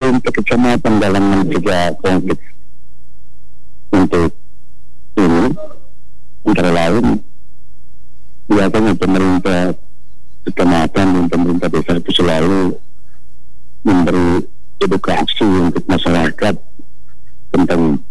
pemerintah kecamatan dalam mencegah konflik untuk ini antara lain biasanya pemerintah kecamatan dan pemerintah desa itu selalu memberi edukasi untuk masyarakat tentang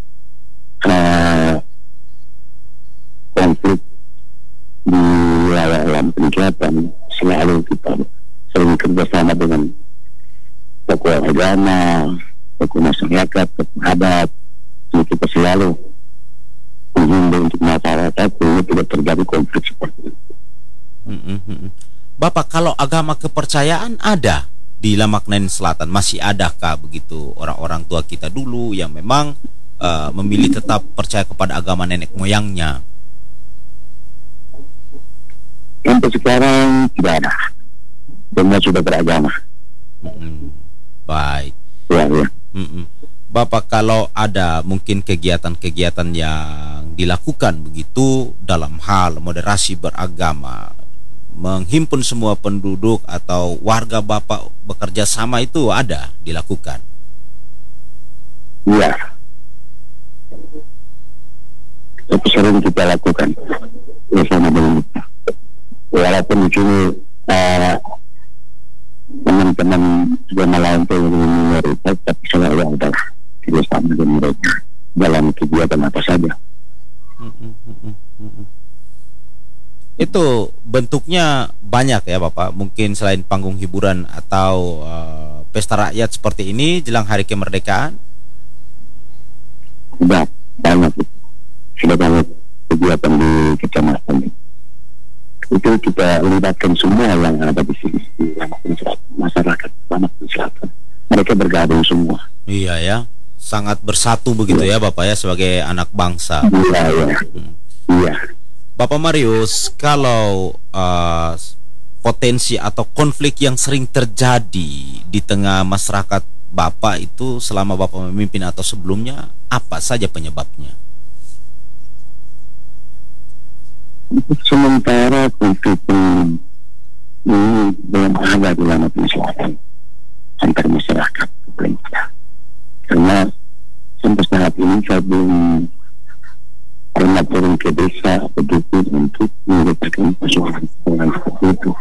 konflik di dalam kegiatan. Selalu kita sering kerjasama dengan tokoh agama, tokoh masyarakat, tokoh adat. Jadi kita selalu menghimbau untuk masyarakat ini tidak terjadi konflik seperti itu. Bapak, kalau agama kepercayaan ada di Lamaknen Selatan, masih adakah begitu orang-orang tua kita dulu yang memang memilih tetap percaya kepada agama nenek moyangnya? Untuk sekarang tidak ada, semua sudah beragama. Baik. Ya, ya. Bapak, kalau ada mungkin kegiatan-kegiatan yang dilakukan begitu dalam hal moderasi beragama, menghimpun semua penduduk atau warga Bapak bekerja sama, itu ada dilakukan? Iya. Itu sering kita lakukan bersama dengan kita. Walaupun di sini teman-teman agama lain itu minoritas, tapi selalu ada bersama dengan mereka dalam kegiatan apa saja. Itu bentuknya banyak ya Bapak, mungkin selain panggung hiburan atau pesta rakyat seperti ini jelang hari kemerdekaan? Sudah banyak, sudah banyak kegiatan di kecamatan ini. Itu kita libatkan semua yang ada di sini, di Lamaknen Selatan, masyarakat Lamaknen Selatan. Mereka bergabung semua. Iya ya, sangat bersatu begitu ya Bapak ya, sebagai anak bangsa. Iya, iya. Iya. Bapak Marius, kalau potensi atau konflik yang sering terjadi di tengah masyarakat Bapak itu selama Bapak memimpin atau sebelumnya, apa saja penyebabnya? Sementara konflik ini belum ada di Lamaknen Selatan antar masyarakat, belum ada. Karena sampai saat ini saya belum pernah turun ke desa begitu untuk menyelesaikan persoalan seperti itu.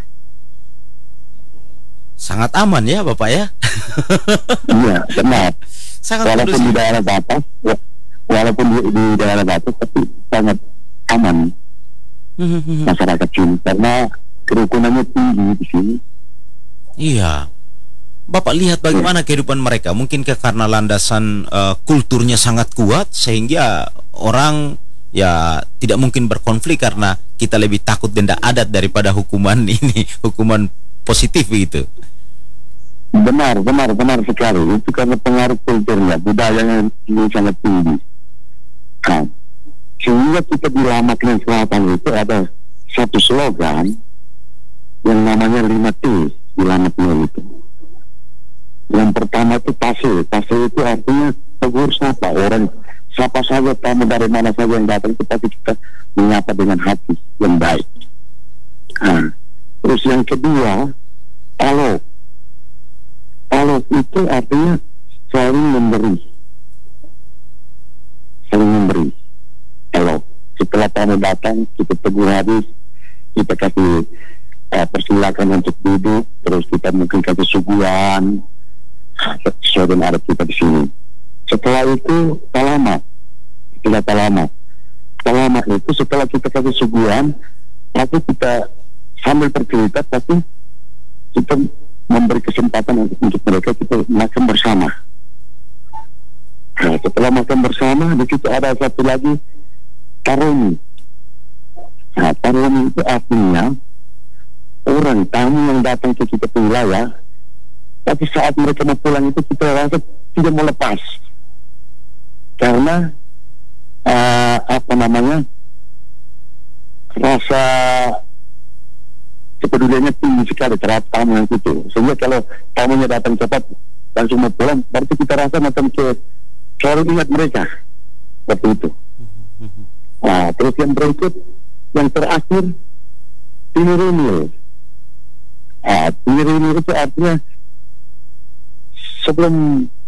Sangat aman ya Bapak ya? Iya, benar. Sangat Walaupun di daerah batas, di daerah batas, tapi sangat aman masyarakat sini karena kerukunannya tinggi di sini. Iya. Bapak lihat bagaimana kehidupan mereka. Mungkin karena landasan kulturnya sangat kuat sehingga orang ya tidak mungkin berkonflik karena kita lebih takut denda adat daripada hukuman ini, hukuman positif gitu. Benar sekali. Itu karena pengaruh kulturnya, budayanya ini sangat tinggi. Nah, sehingga kita di Lamaknen Selatan itu ada satu slogan yang namanya 5T di Lamaknen itu. Yang pertama itu tase. Tase itu artinya tegur sapa orang, siapa saja, tamu dari mana saja yang datang, tetapi kita menyapa dengan hati yang baik. Nah, terus yang kedua, alo. Alo itu artinya saling memberi. Alo. Setelah tamu datang, kita tegur habis, kita kasih persilakan untuk duduk, terus kita mungkin kasih suguhan sesuai dengan adat kita di sini. Setelah itu talama. Talama itu setelah kita kasih suguhan, lalu kita sambil bercerita, tapi kita memberi kesempatan untuk mereka kita makan bersama. Nah, setelah makan bersama, di situ ada satu lagi tarung. Nah, tarung itu artinya orang tamu yang datang ke kita ke wilayah, tapi saat mereka mau pulang itu kita rasa tidak mau lepas karena rasa kepeduliannya tinggi sekali terhadap tamu yang itu. Sehingga kalau tamunya datang cepat langsung mau pulang, berarti kita rasa macam selalu ingat mereka seperti itu. Nah, terus yang berikut, yang terakhir, tinirimil. Tinirimil itu artinya sebelum